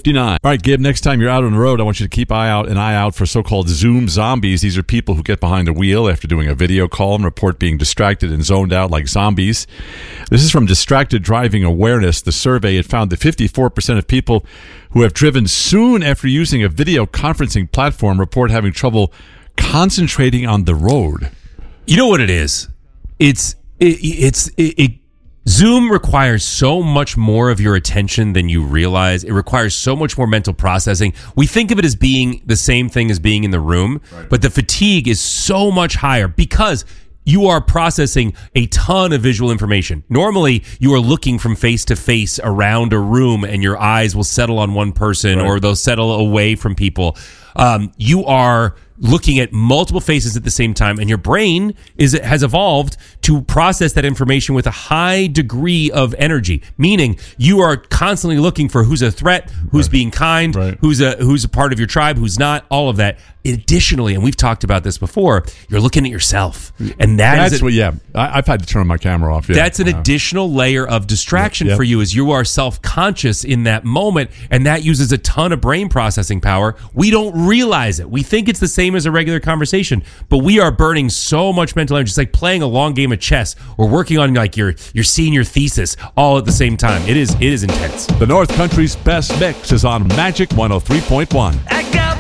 8:59. All right, Gib, next time you're out on the road, I want you to keep an eye out for so-called Zoom zombies. These are people who get behind the wheel after doing a video call and report being distracted and zoned out like zombies. This is from Distracted Driving Awareness. The survey had found that 54% of people who have driven soon after using a video conferencing platform report having trouble concentrating on the road. You know what it is? Zoom requires so much more of your attention than you realize. It requires so much more mental processing. We think of it as being the same thing as being in the room, but the fatigue is so much higher because you are processing a ton of visual information. Normally, you are looking from face to face around a room and your eyes will settle on one person or they'll settle away from people. You are looking at multiple faces at the same time, and your brain has evolved to process that information with a high degree of energy, meaning you are constantly looking for who's a threat, who's being kind, who's a part of your tribe, who's not, all of that. Additionally, and we've talked about this before, you're looking at yourself, and I've had to turn my camera off. That's an additional layer of distraction for you, as you are self-conscious in that moment, and that uses a ton of brain processing power. We don't realize it. We think it's the same as a regular conversation, but we are burning so much mental energy. It's like playing a long game of chess or working on like your senior thesis all at the same time. It is intense. The North Country's best mix is on Magic 103.1.